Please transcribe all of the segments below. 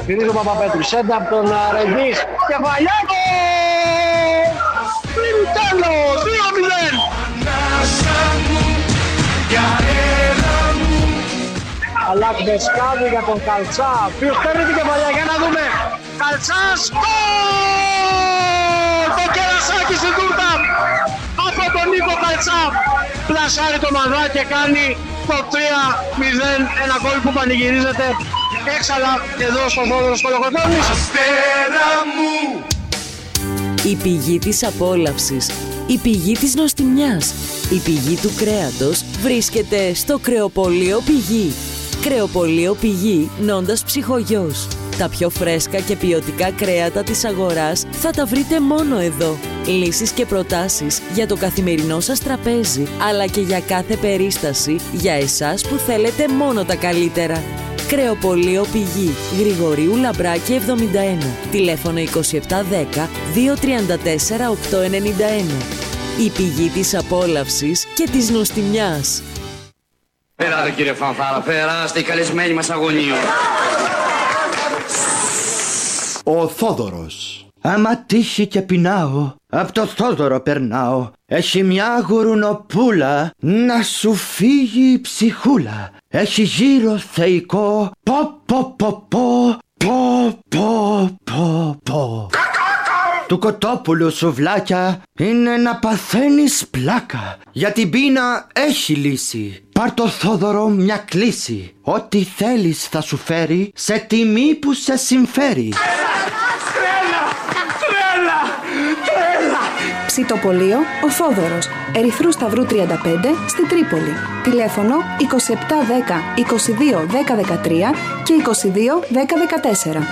Κυρίζο Παπαπέτρου, σέντα από τον Ρεντής, κεφαλιάκο! Πριν τέλος, 2-0! Αλάκ Βεσκάβη για τον Καλτσά, ποιος παίρνει την κεφαλιά, για να δούμε. Καλτσάς, γκολ! Το κερασάκι στην τούρτα από τον Νίκο Καλτσά. Πλασάρει το μαδρά και κάνει το 3-0, ένα γκολ που πανηγυρίζεται έξαλα εδώ στον Θόδωρο Κολοκοτρώνης. Αστέρα μου! Η πηγή της απόλαυσης, η πηγή της νοστιμιάς, η πηγή του κρέατος βρίσκεται στο Κρεοπωλείο Πηγή. Κρεοπωλείο Πηγή, Νόντας Ψυχογιός. Τα πιο φρέσκα και ποιοτικά κρέατα της αγοράς θα τα βρείτε μόνο εδώ. Λύσεις και προτάσεις για το καθημερινό σας τραπέζι, αλλά και για κάθε περίσταση, για εσάς που θέλετε μόνο τα καλύτερα. Κρεοπωλείο Πηγή, Γρηγορίου Λαμπράκη 71, τηλέφωνο 2710 234 891. Η πηγή της απόλαυσης και της νοστιμιάς. Περάτε κύριε Φανφάρα, περάστε οι καλεσμένοι μας αγωνίου. Ο Θόδωρος. Άμα τύχει και πεινάω, απ' το Θόδωρο περνάω. Έχει μια γουρουνοπούλα, να σου φύγει η ψυχούλα. Έχει γύρω θεϊκό, πω πω πω πω, πω πω πω πω. Του κοτόπουλου σουβλάκια είναι να παθαίνεις πλάκα. Για την πείνα έχει λύση. Πάρ' το Θόδωρο μια κλίση. Ό,τι θέλεις θα σου φέρει σε τιμή που σε συμφέρει. Ψητοπωλείο Ο Θόδωρος, Ερυθρού Σταυρού 35 στην Τρίπολη. Τηλέφωνο 2710 22 10 13 και 22 10 14.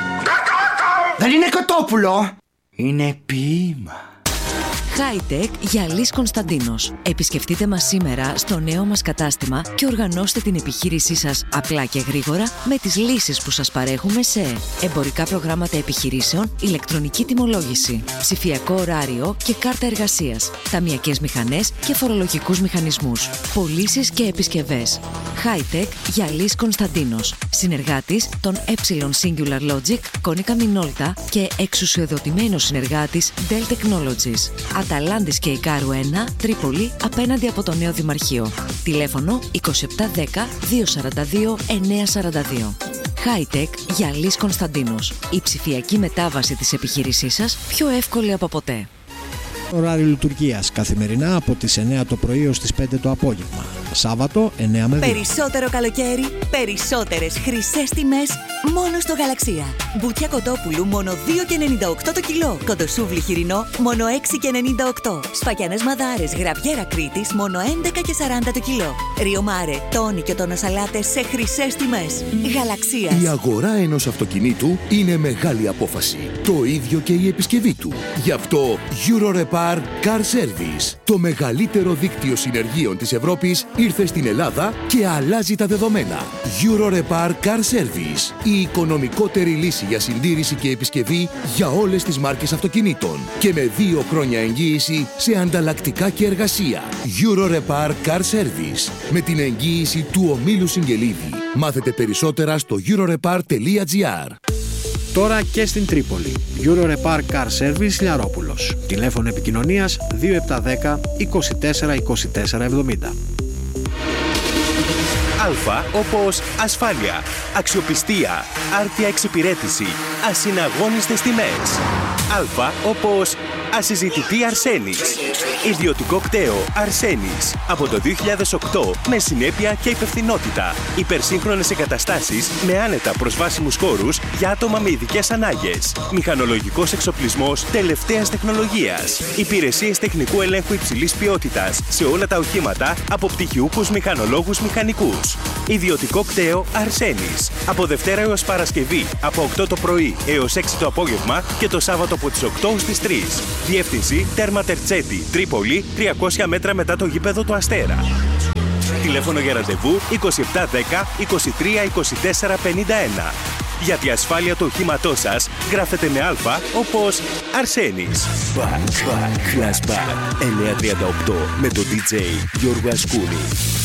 Δεν είναι κοτόπουλο, είναι ποίημα. High-Tech Γυαλής Κωνσταντίνος. Επισκεφτείτε μας σήμερα στο νέο μας κατάστημα και οργανώστε την επιχείρησή σας απλά και γρήγορα με τις λύσεις που σας παρέχουμε σε εμπορικά προγράμματα επιχειρήσεων, ηλεκτρονική τιμολόγηση, ψηφιακό ωράριο και κάρτα εργασίας, ταμειακές μηχανές και φορολογικούς μηχανισμούς, πωλήσεις και επισκευές. High-Tech Γυαλής Κωνσταντίνος. Συνεργάτης των Singular Logic, Konica Minolta και εξουσιοδοτημένος συνεργάτης Dell Technologies. Αταλάντης και Ικάρου 1, Τρίπολη, απέναντι από το νέο Δημαρχείο. Τηλέφωνο 2710 242 942. High-Tech Γυαλής Κωνσταντίνος. Η ψηφιακή μετάβαση της επιχείρησής σας πιο εύκολη από ποτέ. Ωράριο λειτουργίας καθημερινά από τις 9 το πρωί ως τις 5 το απόγευμα. Σάββατο 9 με 2. Περισσότερο καλοκαίρι, περισσότερες χρυσές τιμές μόνο στο Γαλαξία. Μπουτιά κοτόπουλου μόνο 2,98 το κιλό. Κοντοσούβλι χοιρινό μόνο 6,98. Σφακιανές μαδάρες γραβιέρα Κρήτης μόνο 11,40 το κιλό. Ρίο Μάρε, τόνι και τονοσαλάτες σε χρυσές τιμές. Γαλαξία. Η αγορά ενός αυτοκινήτου είναι μεγάλη απόφαση. Το ίδιο και η επισκευή του. Γι' αυτό Eurorepar Car Service, το μεγαλύτερο δίκτυο συνεργείων της Ευρώπης, ήρθε στην Ελλάδα και αλλάζει τα δεδομένα. Eurorepar Car Service, η οικονομικότερη λύση για συντήρηση και επισκευή για όλες τις μάρκες αυτοκινήτων και με 2 χρόνια εγγύηση σε ανταλλακτικά και εργασία. Eurorepar Car Service, με την εγγύηση του ομίλου Συγγελίδη. Μάθετε περισσότερα στο eurorepar.gr. Τώρα και στην Τρίπολη. Eurorepar Car Service Λιαρόπουλος. Τηλέφωνο επικοινωνίας 2710 24 24 70. Α όπως ασφάλεια, αξιοπιστία, άρτια εξυπηρέτηση, ασυναγώνιστες τιμές. Α όπως ασυζητητή Αρσένης. Ιδιωτικό κτέο Αρσένης. Από το 2008 με συνέπεια και υπευθυνότητα. Υπερσύγχρονες εγκαταστάσεις με άνετα προσβάσιμους χώρους για άτομα με ειδικές ανάγκες. Μηχανολογικός εξοπλισμός τελευταίας τεχνολογίας. Υπηρεσίες τεχνικού ελέγχου υψηλής ποιότητας σε όλα τα οχήματα από πτυχιούχους μηχανολόγους μηχανικούς. Ιδιωτικό κτέο Αρσένης. Από Δευτέρα έως Παρασκευή από 8 το πρωί έως 6 το απόγευμα και το Σάββατο από τις 8 στις 3. Διεύθυνση Τέρμα Τερτσέτη, Τρίπολη, 300 μέτρα μετά το γήπεδο του Αστέρα. Τηλέφωνο για ραντεβού 2710 23 24 51. Για τη ασφάλεια του οχήματός σας γράφετε με Α όπως Αρσένης. Flashback 938 με τον DJ Γιώργο Ασκούνη.